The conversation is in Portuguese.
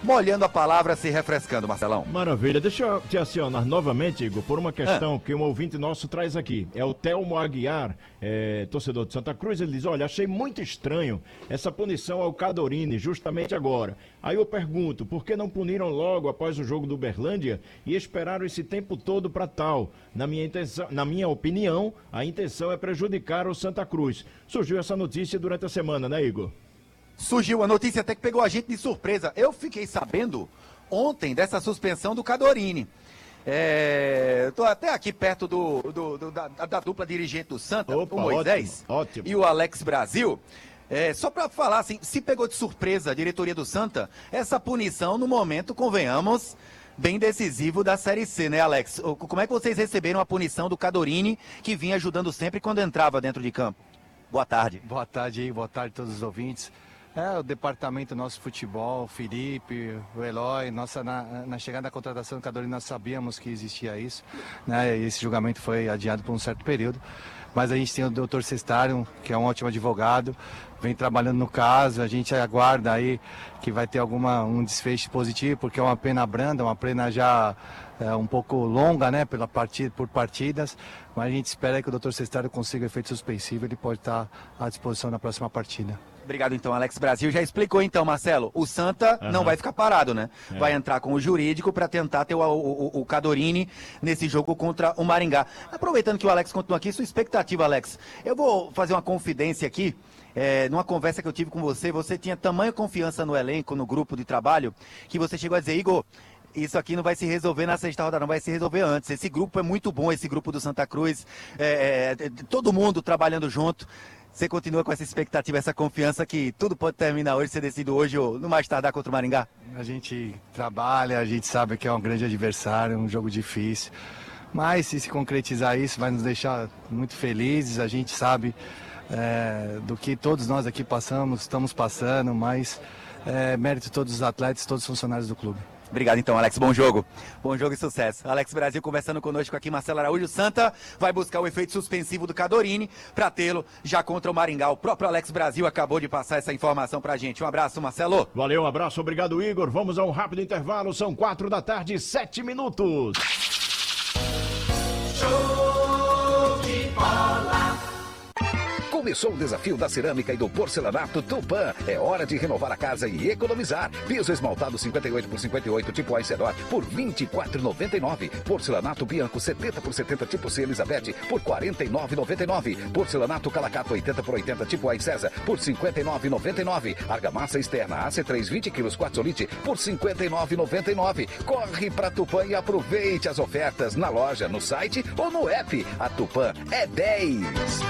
molhando a palavra, se refrescando, Marcelão. Maravilha, deixa eu te acionar novamente, Igor, por uma questão que um ouvinte nosso traz aqui. É o Telmo Aguiar, torcedor de Santa Cruz. Ele diz: olha, achei muito estranho essa punição ao Cadorini justamente agora. Aí eu pergunto, por que não puniram logo após o jogo do Uberlândia e esperaram esse tempo todo para tal? Na minha opinião, a intenção é prejudicar o Santa Cruz. Surgiu essa notícia durante a semana, né, Igor? Surgiu a notícia até que pegou a gente de surpresa. Eu fiquei sabendo ontem dessa suspensão do Cadorini. Estou até aqui perto da dupla dirigente do Santa, Opa, o Moisés ótimo. E o Alex Brasil. Só para falar assim, se pegou de surpresa a diretoria do Santa, essa punição no momento, convenhamos, bem decisivo da Série C, né, Alex? Como é que vocês receberam a punição do Cadorini, que vinha ajudando sempre quando entrava dentro de campo? Boa tarde. Boa tarde aí, boa tarde a todos os ouvintes. O departamento nosso de futebol, o Felipe, o Eloy, na chegada da contratação do Cadorini nós sabíamos que existia isso, né? E esse julgamento foi adiado por um certo período, mas a gente tem o Dr. Sestário, que é um ótimo advogado, vem trabalhando no caso, a gente aguarda aí que vai ter um desfecho positivo, porque é uma pena branda, uma pena já um pouco longa, né, por partidas, mas a gente espera que o Dr. Sestário consiga efeito suspensivo, ele pode estar à disposição na próxima partida. Obrigado então, Alex Brasil. Já explicou então, Marcelo, o Santa não vai ficar parado, né? Vai entrar com o jurídico para tentar ter o Cadorini nesse jogo contra o Maringá. Aproveitando que o Alex continua aqui, sua expectativa, Alex. Eu vou fazer uma confidência aqui. Numa conversa que eu tive com você tinha tamanha confiança no elenco, no grupo de trabalho, que você chegou a dizer: Igor, isso aqui não vai se resolver na sexta rodada, não vai se resolver antes. Esse grupo é muito bom, esse grupo do Santa Cruz, todo mundo trabalhando junto. Você continua com essa expectativa, essa confiança que tudo pode terminar hoje, ser decidido hoje ou no mais tardar contra o Maringá? A gente trabalha, a gente sabe que é um grande adversário, um jogo difícil, mas se concretizar isso vai nos deixar muito felizes. A gente sabe do que todos nós aqui estamos passando, mas mérito de todos os atletas, todos os funcionários do clube. Obrigado então, Alex. Bom jogo. Bom jogo e sucesso. Alex Brasil conversando conosco aqui, Marcelo Araújo. Santa vai buscar o efeito suspensivo do Cadorini para tê-lo já contra o Maringá. O próprio Alex Brasil acabou de passar essa informação pra gente. Um abraço, Marcelo. Valeu, um abraço. Obrigado, Igor. Vamos a um rápido intervalo. São 4h07. Show de bola. Começou o desafio da cerâmica e do porcelanato Tupã. É hora de renovar a casa e economizar. Piso esmaltado 58 por 58 tipo Aicedor por R$ 24,99. Porcelanato Bianco 70 por 70 tipo C Elizabeth por R$ 49,99. Porcelanato Calacato 80 por 80 tipo Ai César por R$ 59,99. Argamassa externa AC3 20 kg Quartzolite por R$ 59,99. Corre pra Tupã e aproveite as ofertas na loja, no site ou no app. A Tupã é 10.